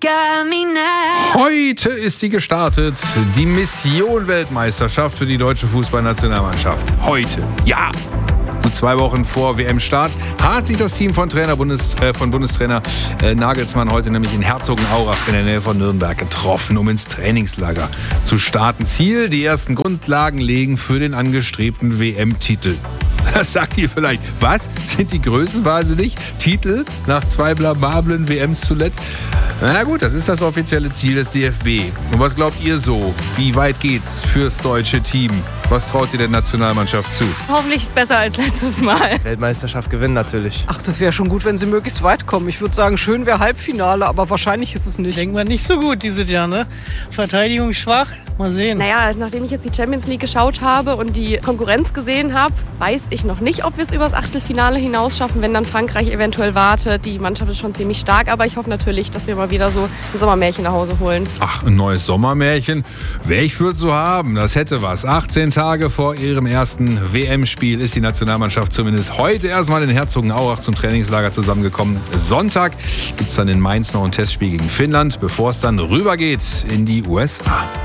Heute ist sie gestartet, die Mission Weltmeisterschaft für die deutsche Fußballnationalmannschaft. Heute, ja. Und 2 Wochen vor WM-Start hat sich das Team von Bundestrainer Nagelsmann heute nämlich in Herzogenaurach in der Nähe von Nürnberg getroffen, um ins Trainingslager zu starten. Ziel, die ersten Grundlagen legen für den angestrebten WM-Titel. Das sagt ihr vielleicht. Was? Sind die größenwahnsinnig? Titel nach 2 blamablen WMs zuletzt? Na gut, das ist das offizielle Ziel des DFB. Und was glaubt ihr so? Wie weit geht's fürs deutsche Team? Was traut ihr der Nationalmannschaft zu? Hoffentlich besser als letztes Mal. Weltmeisterschaft gewinnen natürlich. Ach, das wäre schon gut, wenn sie möglichst weit kommen. Ich würde sagen, schön wäre Halbfinale, aber wahrscheinlich ist es nicht. Denken wir nicht so gut dieses Jahr, ne? Verteidigung schwach. Mal sehen. Naja, nachdem ich jetzt die Champions League geschaut habe und die Konkurrenz gesehen habe, weiß ich noch nicht, ob wir es übers Achtelfinale hinaus schaffen, wenn dann Frankreich eventuell wartet. Die Mannschaft ist schon ziemlich stark, aber ich hoffe natürlich, dass wir mal wieder so ein Sommermärchen nach Hause holen. Ach, ein neues Sommermärchen? Welch würde so haben? Das hätte was. 18 Tage vor ihrem ersten WM-Spiel ist die Nationalmannschaft zumindest heute erstmal in Herzogenaurach zum Trainingslager zusammengekommen. Sonntag gibt es dann in Mainz noch ein Testspiel gegen Finnland, bevor es dann rübergeht in die USA.